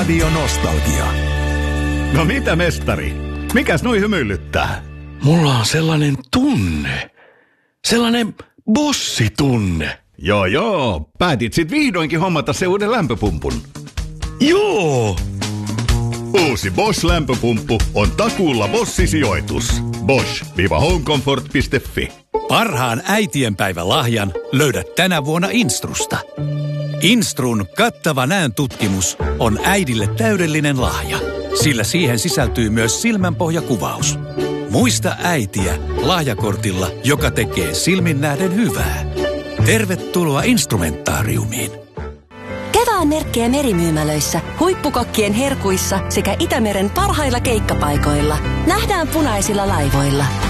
Radio Nostalgia. No mitä, mestari? Mikäs noi hymyilyttää? Mulla on sellainen tunne. Sellainen bossitunne. Joo. Päätit sit vihdoinkin hommata se uuden lämpöpumpun. Joo. Uusi Bosch-lämpöpumppu on takuulla Bosch-sijoitus. Bosch-homecomfort.fi. Parhaan äitienpäivän lahjan löydät tänä vuonna Instrusta. Instrun kattava näöntutkimus on äidille täydellinen lahja, sillä siihen sisältyy myös silmänpohjakuvaus. Muista äitiä lahjakortilla, joka tekee silmin nähden hyvää. Tervetuloa Instrumentaariumiin. Kevään merkkejä merimyymälöissä, huippukokkien herkuissa sekä Itämeren parhailla keikkapaikoilla. Nähdään punaisilla laivoilla.